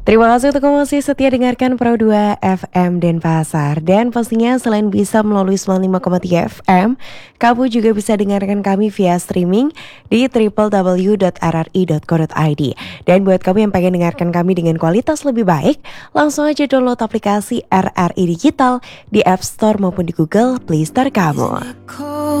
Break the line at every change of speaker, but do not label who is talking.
Terima kasih untuk kamu masih setia dengarkan Pro 2 FM Denpasar. Dan pastinya selain bisa melalui 95,3 FM, kamu juga bisa dengarkan kami via streaming di www.rri.co.id. Dan buat kamu yang pengen dengarkan kami dengan kualitas lebih baik, langsung aja download aplikasi RRI Digital di App Store maupun di Google Play Store kamu.